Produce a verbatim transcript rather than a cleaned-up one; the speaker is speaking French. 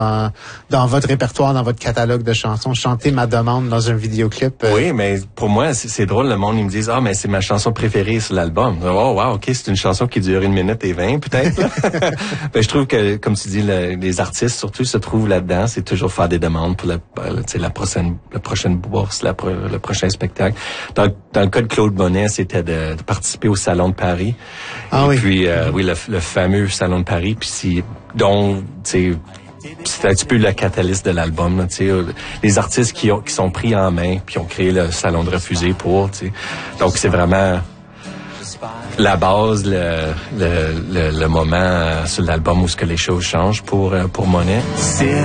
dans, dans votre répertoire, dans votre catalogue de chansons, chanter Ma Demande dans un vidéoclip. Euh... Oui, mais pour moi, c'est, c'est drôle, le monde, ils me disent, ah, mais c'est ma chanson préférée sur l'album. Oh, wow, ok, c'est une chanson qui dure une minute et vingt, peut-être. Ben, je trouve que, comme tu dis, le, les artistes, surtout, se trouvent là-dedans. C'est toujours faire des demandes pour la, la, la prochaine, la prochaine bourse, la, le prochain spectacle. Dans, dans le cas de Claude Bonnet, c'était de, de participer au Salon de Paris. Ah et oui. puis, euh, oui, le, le fameux Salon de Paris. Puis, si, donc, tu sais, c'est un petit peu la catalyse de l'album, là, tu sais, les artistes qui ont qui sont pris en main puis ont créé le Salon de Refusés pour, tu sais. Donc c'est vraiment la base, le le le, le moment sur l'album où ce que les choses changent pour pour Monet.